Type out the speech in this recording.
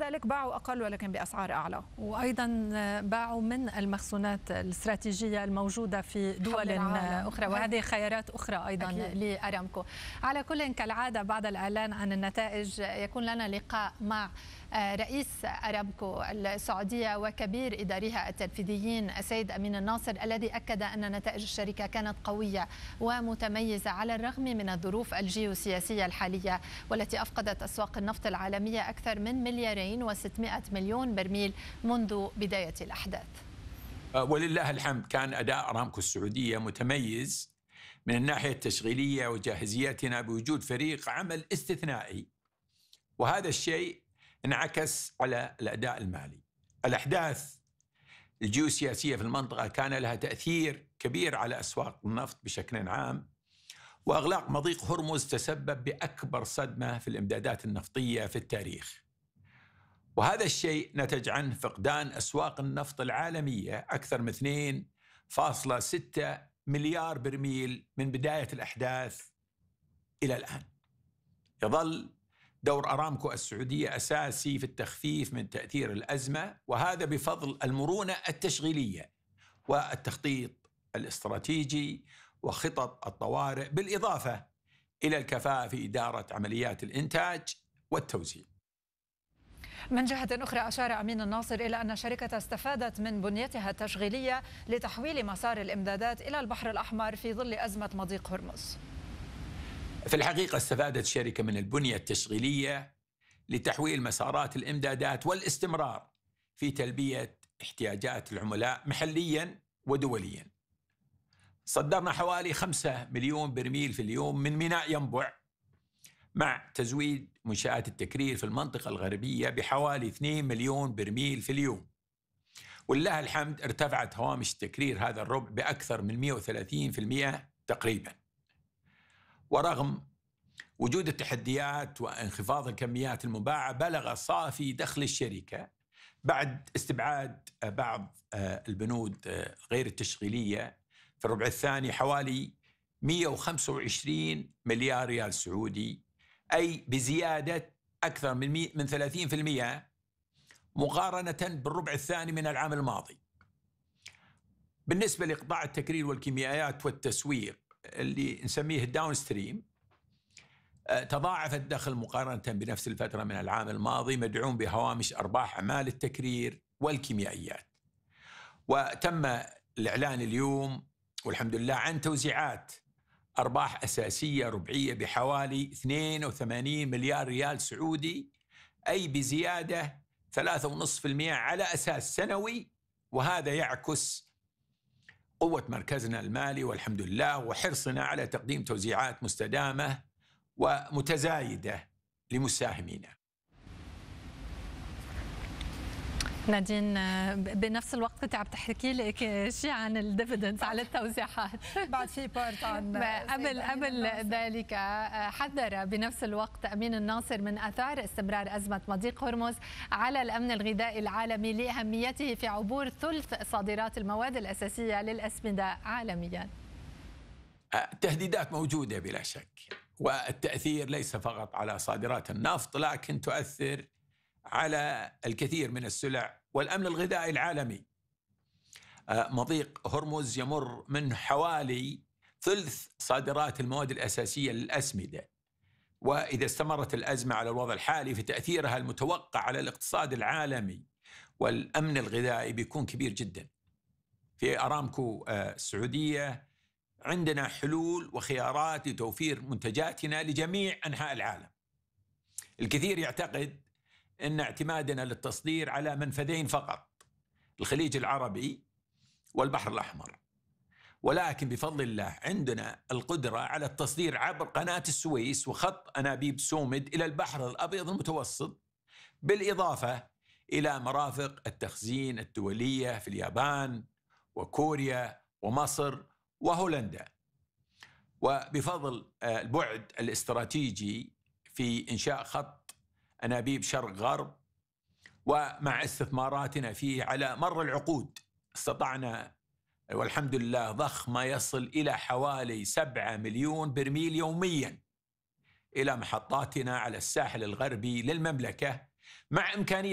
ذلك باعوا أقل ولكن بأسعار أعلى. وأيضا باعوا من المخزونات الاستراتيجية الموجودة في دول أخرى، وهذه خيارات أخرى أيضا لأرامكو. على كل، كالعادة بعد الإعلان عن النتائج يكون لنا لقاء مع رئيس أرامكو السعودية وكبير إداريها التنفيذيين السيد أمين الناصر، الذي أكد أن نتائج الشركة كانت قوية ومتميزة على الرغم من الظروف الجيوسياسية الحالية، والتي أفقدت أسواق النفط العالمية أكثر من 2,600,000,000 برميل منذ بداية الأحداث. ولله الحمد كان أداء أرامكو السعودية متميز من الناحية التشغيلية وجاهزيتنا بوجود فريق عمل استثنائي، وهذا الشيء انعكس على الأداء المالي. الأحداث الجيوسياسية في المنطقة كان لها تأثير كبير على أسواق النفط بشكل عام، وإغلاق مضيق هرمز تسبب بأكبر صدمة في الإمدادات النفطية في التاريخ، وهذا الشيء نتج عنه فقدان أسواق النفط العالمية أكثر من 2.6 مليار برميل من بداية الأحداث إلى الآن. يظل دور أرامكو السعودية أساسي في التخفيف من تأثير الأزمة، وهذا بفضل المرونة التشغيلية والتخطيط الاستراتيجي وخطط الطوارئ، بالإضافة إلى الكفاءة في إدارة عمليات الإنتاج والتوزيع. من جهة أخرى، أشار أمين الناصر إلى أن الشركة استفادت من بنيتها التشغيلية لتحويل مسار الإمدادات إلى البحر الأحمر في ظل أزمة مضيق هرمز. في الحقيقة استفادت الشركة من البنية التشغيلية لتحويل مسارات الإمدادات والاستمرار في تلبية احتياجات العملاء محليا ودوليا. صدرنا حوالي 5 مليون برميل في اليوم من ميناء ينبع، مع تزويد منشآت التكرير في المنطقة الغربية بحوالي 2 مليون برميل في اليوم. ولله الحمد ارتفعت هوامش التكرير هذا الربع بأكثر من 130% تقريبا. ورغم وجود التحديات وانخفاض الكميات المباعة، بلغ صافي دخل الشركة بعد استبعاد بعض البنود غير التشغيلية في الربع الثاني حوالي 125 مليار ريال سعودي، أي بزيادة أكثر من 30% مقارنة بالربع الثاني من العام الماضي. بالنسبة لقطاع التكرير والكيميائيات والتسويق اللي نسميه الداون ستريم، تضاعف الدخل مقارنة بنفس الفترة من العام الماضي، مدعوم بهوامش أرباح أعمال التكرير والكيميائيات. وتم الإعلان اليوم والحمد لله عن توزيعات أرباح أساسية ربعية بحوالي 82 مليار ريال سعودي، أي بزيادة 3.5% على أساس سنوي، وهذا يعكس قوة مركزنا المالي والحمد لله، وحرصنا على تقديم توزيعات مستدامة ومتزايدة لمساهمينا. نادين، بنفس الوقت كنت عم تحكي لك شيء عن الديفيدنز على التوزيعات بعد في بارت عن قبل ذلك حذر بنفس الوقت أمين الناصر من آثار استمرار أزمة مضيق هرمز على الأمن الغذائي العالمي لأهميته في عبور ثلث صادرات المواد الأساسية للأسمدة عالميا. التهديدات موجودة بلا شك، والتأثير ليس فقط على صادرات النفط، لكن تؤثر على الكثير من السلع والأمن الغذائي العالمي. مضيق هرمز يمر من حوالي ثلث صادرات المواد الأساسية للأسمدة، وإذا استمرت الأزمة على الوضع الحالي فتأثيرها المتوقع على الاقتصاد العالمي والأمن الغذائي بيكون كبير جدا. في أرامكو السعودية عندنا حلول وخيارات لتوفير منتجاتنا لجميع أنحاء العالم. الكثير يعتقد أن اعتمادنا للتصدير على منفذين فقط، الخليج العربي والبحر الأحمر، ولكن بفضل الله عندنا القدرة على التصدير عبر قناة السويس وخط أنابيب سومد إلى البحر الأبيض المتوسط، بالإضافة إلى مرافق التخزين الدولية في اليابان وكوريا ومصر وهولندا. وبفضل البعد الاستراتيجي في إنشاء خط أنابيب شرق غرب، ومع استثماراتنا فيه على مر العقود، استطعنا والحمد لله ضخ ما يصل إلى حوالي 7 مليون برميل يوميا إلى محطاتنا على الساحل الغربي للمملكة، مع إمكانية